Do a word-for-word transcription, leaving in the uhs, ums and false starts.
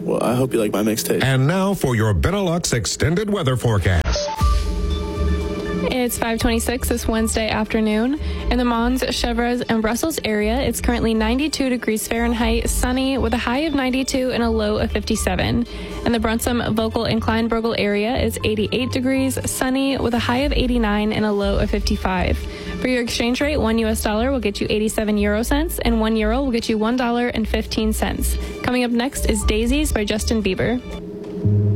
Well, I hope you like my mixtape. And now for your Benelux extended weather forecast. It's five twenty-six this Wednesday afternoon. In the Mons, Chevreuse, and Brussels area, it's currently ninety-two degrees Fahrenheit, sunny, with a high of ninety-two and a low of fifty-seven. In the Brunsum, Vogel, and Kleinbrugel area, it's eighty-eight degrees, sunny, with a high of eighty-nine and a low of fifty-five. For your exchange rate, one U S dollar will get you eighty-seven euro cents, and one euro will get you one dollar and fifteen cents. Coming up next is Daisies by Justin Bieber.